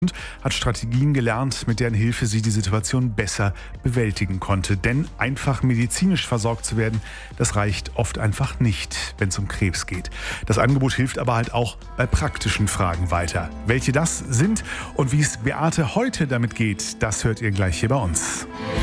hat Strategien gelernt, mit deren Hilfe sie die Situation besser bewältigen konnte. Denn einfach medizinisch versorgt zu werden, das reicht oft einfach nicht, wenn es um Krebs geht. Das Angebot hilft aber halt auch bei praktischen Fragen weiter. Welche das sind und wie es Beate heute damit geht, das hört ihr gleich hier bei uns.